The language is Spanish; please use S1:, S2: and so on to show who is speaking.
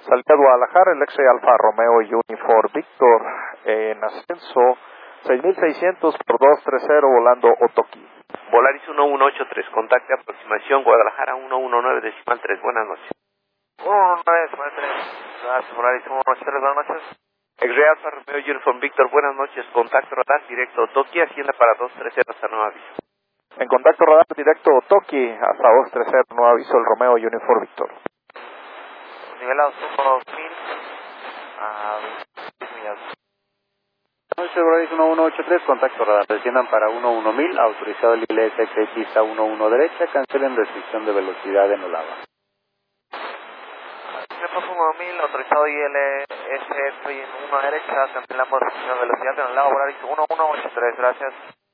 S1: Salida a Guadalajara, el ex Alfa Romeo Unifor Víctor, en ascenso 6600 por 230 volando Otoki.
S2: Volaris 1183, contacte aproximación Guadalajara 119 decimal 3, buenas noches.
S3: 119 decimal 3, gracias Volaris 183, buenas noches.
S2: Ex-Ray Alfa Romeo Uniform Víctor, buenas noches, contacto radar directo Otoki, hacienda para 230 hasta nuevo aviso.
S1: En contacto radar directo Otoki, hasta 230 nuevo aviso el Romeo Unifor Víctor.
S3: Nivelados 1000 a 10 millas.
S4: Noche Volaris 1183, contacto radar, desciendan para 11000, autorizado el ILS pista 11 derecha, cancelen restricción de velocidad en Olava.
S3: Paso 1000, autorizado ILS, estoy en 1 derecha, cancelamos restricción de velocidad en Olava, Volaris 1183, gracias.